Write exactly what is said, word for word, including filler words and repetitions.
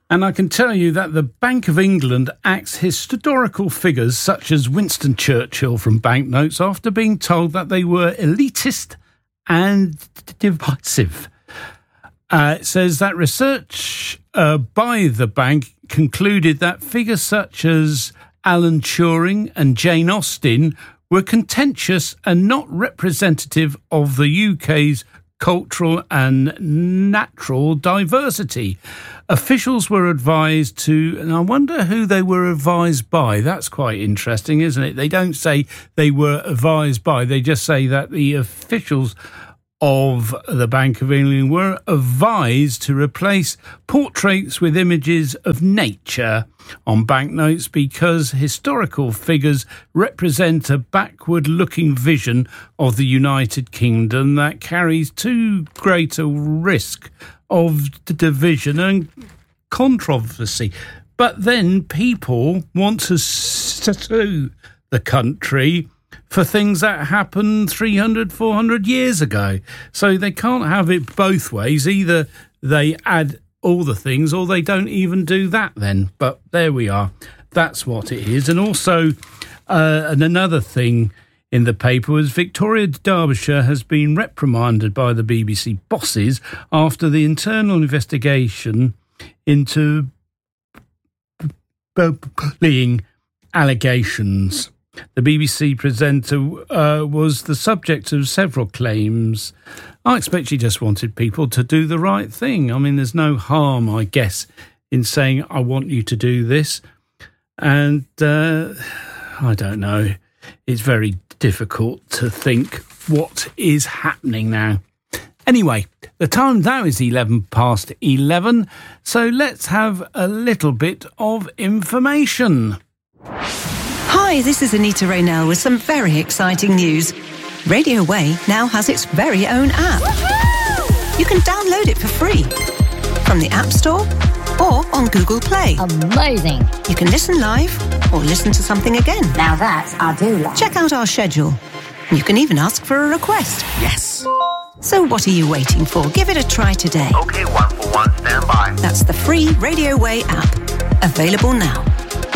And I can tell you that the Bank of England axed historical figures such as Winston Churchill from banknotes after being told that they were elitist and divisive. Uh, it says that research uh, by the bank concluded that figures such as Alan Turing and Jane Austen were contentious and not representative of the U K's cultural and natural diversity. Officials were advised to, and I wonder who they were advised by. That's quite interesting, isn't it? They don't say they were advised by, they just say that the officials of the Bank of England were advised to replace portraits with images of nature on banknotes because historical figures represent a backward-looking vision of the United Kingdom that carries too great a risk of division and controversy. But then people want to sue the country for things that happened three hundred, four hundred years ago. So they can't have it both ways. Either they add all the things or they don't even do that then. But there we are. That's what it is. And also, uh, and another thing in the paper was Victoria Derbyshire has been reprimanded by the B B C bosses after the internal investigation into bullying allegations. The B B C presenter uh, was the subject of several claims. I expect she just wanted people to do the right thing. I mean, there's no harm, I guess, in saying, I want you to do this. And uh, I don't know. It's very difficult to think what is happening now. Anyway, the time now is eleven past eleven. So let's have a little bit of information. Hi, this is Anita Raynell with some very exciting news. Radio Way now has its very own app. Woohoo! You can download it for free from the App Store or on Google Play. Amazing. You can listen live or listen to something again. Now that I do like. Check out our schedule. You can even ask for a request. Yes. So what are you waiting for? Give it a try today. Okay, one for one, stand by. That's the free Radio Way app. Available now.